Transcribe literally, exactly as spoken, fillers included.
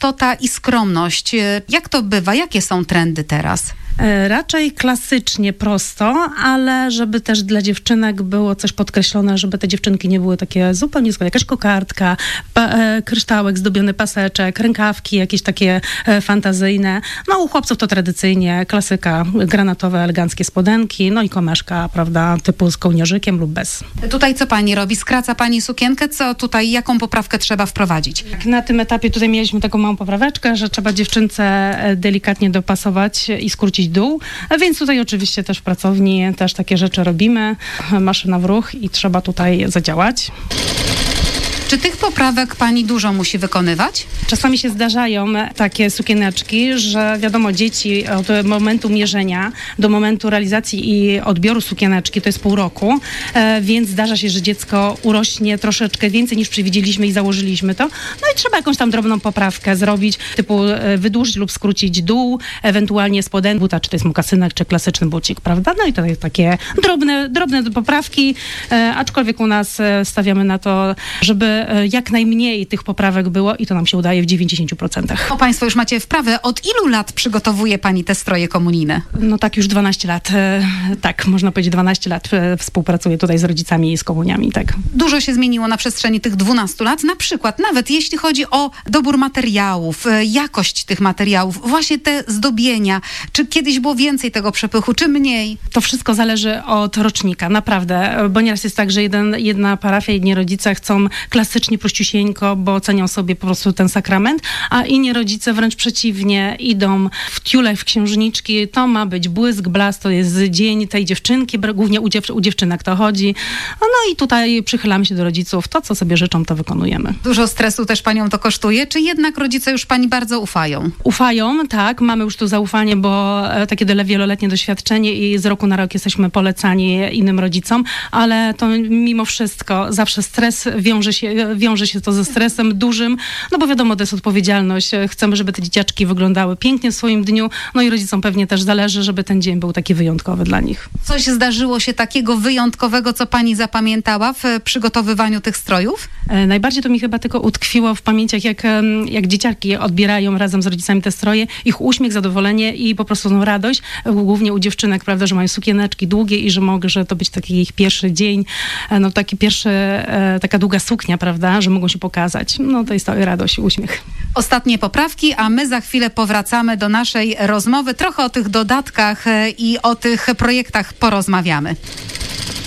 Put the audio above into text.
prostota i skromność. Jak to bywa? Jakie są trendy teraz? Raczej klasycznie prosto, ale żeby też dla dziewczynek było coś podkreślone, żeby te dziewczynki nie były takie zupełnie zwykłe. Jakaś kokardka, pa, e, kryształek, zdobiony paseczek, rękawki jakieś takie e, fantazyjne. No u chłopców to tradycyjnie klasyka, granatowe, eleganckie spodenki, no i komeżka, prawda, typu z kołnierzykiem lub bez. Tutaj co pani robi? Skraca pani sukienkę? Co tutaj, jaką poprawkę trzeba wprowadzić? Na tym etapie tutaj mieliśmy taką małą popraweczkę, że trzeba dziewczynce delikatnie dopasować i skrócić dół, więc tutaj oczywiście też w pracowni też takie rzeczy robimy, maszyna w ruch i trzeba tutaj zadziałać. Czy tych poprawek pani dużo musi wykonywać? Czasami się zdarzają takie sukieneczki, że wiadomo, dzieci od momentu mierzenia do momentu realizacji i odbioru sukieneczki to jest pół roku, e, więc zdarza się, że dziecko urośnie troszeczkę więcej niż przewidzieliśmy i założyliśmy to. No i trzeba jakąś tam drobną poprawkę zrobić, typu e, wydłużyć lub skrócić dół, ewentualnie spoden buta, czy to jest mokasynek, czy klasyczny bucik, prawda? No i to jest takie drobne, drobne poprawki, e, aczkolwiek u nas e, stawiamy na to, żeby jak najmniej tych poprawek było i to nam się udaje w dziewięćdziesięciu procentach. O, państwo już macie wprawę. Od ilu lat przygotowuje pani te stroje komunijne? No tak już dwanaście lat. Tak, można powiedzieć dwanaście lat współpracuję tutaj z rodzicami i z komuniami, tak. Dużo się zmieniło na przestrzeni tych dwunastu lat, na przykład nawet jeśli chodzi o dobór materiałów, jakość tych materiałów, właśnie te zdobienia. Czy kiedyś było więcej tego przepychu, czy mniej? To wszystko zależy od rocznika, naprawdę, bo nieraz jest tak, że jeden, jedna parafia, jedni rodzice chcą klasycznie prościusieńko, bo cenią sobie po prostu ten sakrament, a inni rodzice wręcz przeciwnie, idą w tiule, w księżniczki, to ma być błysk, blask, to jest dzień tej dziewczynki, głównie u, dziew- u dziewczynek to chodzi. No i tutaj przychylamy się do rodziców, to co sobie życzą, to wykonujemy. Dużo stresu też panią to kosztuje, czy jednak rodzice już pani bardzo ufają? Ufają, tak, mamy już tu zaufanie, bo takie wieloletnie doświadczenie i z roku na rok jesteśmy polecani innym rodzicom, ale to mimo wszystko zawsze stres wiąże się wiąże się to ze stresem dużym, no bo wiadomo, to jest odpowiedzialność. Chcemy, żeby te dzieciaczki wyglądały pięknie w swoim dniu, no i rodzicom pewnie też zależy, żeby ten dzień był taki wyjątkowy dla nich. Coś zdarzyło się takiego wyjątkowego, co pani zapamiętała w przygotowywaniu tych strojów? E, najbardziej to mi chyba tylko utkwiło w pamięciach, jak, jak dzieciaki odbierają razem z rodzicami te stroje, ich uśmiech, zadowolenie i po prostu tą radość, głównie u dziewczynek, prawda, że mają sukieneczki długie i że może to być taki ich pierwszy dzień, no taki pierwszy, e, taka długa suknia, prawda, że mogą się pokazać. No to jest to radość i uśmiech. Ostatnie poprawki, a my za chwilę powracamy do naszej rozmowy. Trochę o tych dodatkach i o tych projektach porozmawiamy.